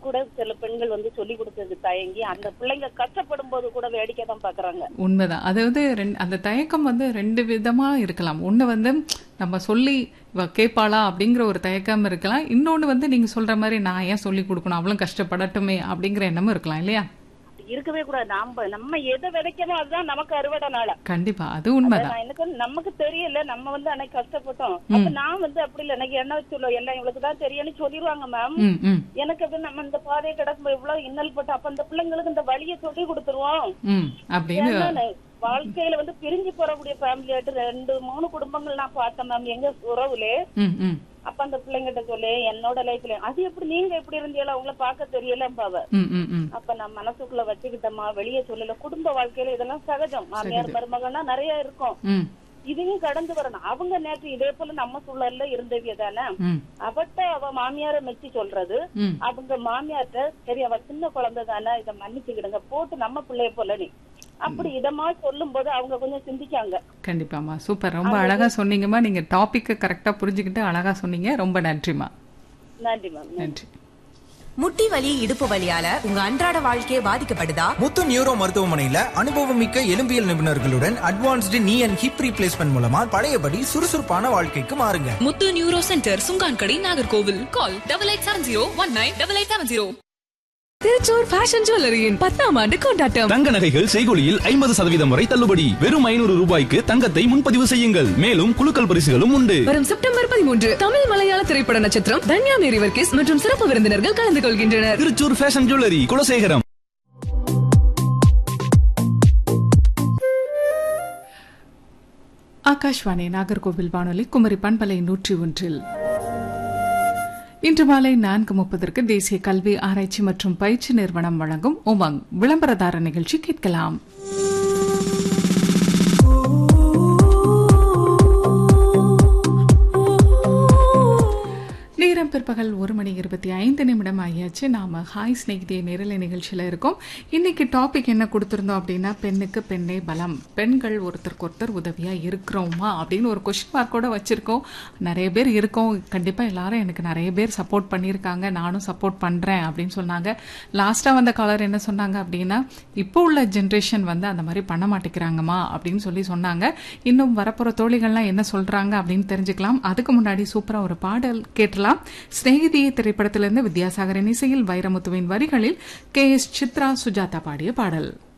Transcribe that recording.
கூட சில பெண்கள் வந்து சொல்லி கொடுத்தது தயங்கி அந்த பிள்ளைங்க கஷ்டப்படும் போது கூட வேடிக்கை தான் பாக்குறாங்க. உண்மைதான். அதாவது அந்த தயக்கம் வந்து 2 விதமா இருக்கலாம். ஒண்ணு வந்து நம்ம சொல்லி இவ கேட்பாளா அப்படிங்கிற ஒரு தயக்கம் இருக்கலாம். இன்னொன்னு வந்து நீங்க சொல்ற மாதிரி நான் ஏன் சொல்லி கொடுக்கணும், அவளும் கஷ்டப்படட்டுமே அப்படிங்கிற எண்ணமும் இருக்கலாம் இல்லையா? இருக்கவே கூடாது. நம்ம எதை விதைக்கணும் அதுதான் நமக்கு அறுவடை நாள. கண்டிப்பா, அது உண்மைதான். எனக்கு நமக்கு தெரியல, நம்ம வந்து அன்னைக்கு கஷ்டப்பட்டோம். அப்ப நான் வந்து அப்படி இல்ல, எனக்கு என்ன சொல்ல எல்லாம் இவளுக்கு தான் தெரியும்னு சொல்லிடுவாங்க மேம். எனக்கு அது நம்ம இந்த பாதையை கிடக்கும் இவ்வளவு இன்னல் பட்டு அப்ப அந்த பிள்ளைங்களுக்கு இந்த வழியை சொல்லி கொடுத்துருவோம் அப்படின்னு. வாழ்க்கையில வந்து பிரிஞ்சு போறக்கூடிய ஃபேமிலி ஆட்டு 2-3 குடும்பங்கள் நான் பார்த்தேன் மேம் எங்க உறவுலே. அப்ப அந்த பிள்ளைங்கிட்ட சொல்லு என்னோட லைஃப்ல அது எப்படி நீங்க எப்படி இருந்தீங்களா அவங்கள பாக்க தெரியல பாவ. அப்ப நான் மனசுக்குள்ள வச்சுக்கிட்டோமா வெளியே சொல்லல. குடும்ப வாழ்க்கையில இதெல்லாம் சகஜம். மாமியார் மருமகன்னா நிறைய இருக்கும். இதையும் கடந்து வரணும். அவங்க நேற்று இதே போல நம்ம சூழல்ல இருந்தவிய தானே. அவட்ட அவ மாமியார மெச்சி சொல்றது, அவங்க மாமியார்ட்ட சரி அவ சின்ன குழந்தை தானே இதை மன்னிச்சுக்கிடுங்க போட்டு நம்ம பிள்ளைய போல நீ அப்படி இதமா சொல்லும் போது அவங்க கொஞ்சம் சிந்திக்காங்க. கண்டிப்பாமா, சூப்பர், ரொம்ப அழகா சொன்னீங்கம்மா. நீங்க டாபிக் கரெக்டா புரிஞ்சுக்கிட்டு அழகா சொன்னீங்க. ரொம்ப நன்றிமா. நன்றி மேம். நன்றி. முட்டி வலி இடுப்பு வலியால உங்க அன்றாட வாழ்க்கையை பாதிக்கப்படுதா? முத்து நியூரோ மருத்துவமனையில அனுபவம் மிக்க எலும்பியல் நிபுணர்களுடன் அட்வான்ஸ்டு நீ அண்ட் ஹிப் ரீப்ளேஸ்மெண்ட் மூலமா பழையபடி சுறுசுறுப்பான வாழ்க்கைக்கு மாறுங்க. முத்து நியூரோ சென்டர், சுங்கான்கடை, நாகர்கோவில். கால் 8870198870. திருச்சூர் ஃபேஷன் ஜுவல்லரியின் 10ஆம் ஆண்டு கொண்டாட்டம். தங்க நகைகள் செய்கூலியில் 50% வரை தள்ளுபடி. வெறும் 500 ரூபாய்க்கு தங்கத்தை முன்பதிவு செய்யுங்கள். மேலும் குலுக்கல் பரிசுகளும் உண்டு. வரும் செப்டம்பர் 13 தமிழ் மலையாள திரைப்பட நட்சத்திரம் தன்யா மேரி வர்கீஸ் மற்றும் சிறப்பு விருந்தினர்கள் கலந்து கொள்கின்றனர். Thrissur fashion jewellery, Kulasekaram. ஆகாஷ்வாணி நாகர்கோவில் வானொலி குமரி பண்பலை 101. இன்று மாலை 4:30 தேசிய கல்வி ஆராய்ச்சி மற்றும் பயிற்சி நிறுவனம் வழங்கும் உமங் விளம்பரதார நிகழ்ச்சி கேட்கலாம். நேரம் பிற்பகல் 1:25 ஆகியாச்சு. நாம ஹாய் ஸ்நேகிதியை நேரலை நிகழ்ச்சியில இருக்கோம். இன்னைக்கு டாபிக் என்ன கொடுத்திருந்தோம் அப்படின்னா, பெண்ணுக்கு பெண்ணே பலம், பெண்கள் ஒருத்தருக்கு ஒருத்தர் உதவியா இருக்கிறோமா அப்படின்னு ஒரு கொஸ்டின் மார்க்கோட வச்சிருக்கோம். நிறைய பேர் இருக்கோம். கண்டிப்பா எல்லாரும் எனக்கு நிறைய பேர் சப்போர்ட் பண்ணியிருக்காங்க, நானும் சப்போர்ட் பண்றேன் அப்படின்னு சொன்னாங்க. லாஸ்டா வந்த காலர் என்ன சொன்னாங்க அப்படின்னா, இப்போ உள்ள ஜென்ரேஷன் வந்து அந்த மாதிரி பண்ண மாட்டேங்கிறாங்கம்மா அப்படின்னு சொன்னாங்க. இன்னும் வரப்போற தோழிகள்லாம் என்ன சொல்றாங்க அப்படின்னு தெரிஞ்சுக்கலாம். அதுக்கு முன்னாடி சூப்பரா ஒரு பாடல் கேட்டலாம். ஸ்நேகிதியை திரைப்படத்திலிருந்து வித்யாசாகரின் இசையில் வைரமுத்துவின் வரிகளில் KS சித்ரா சுஜாதா பாடிய பாடல்.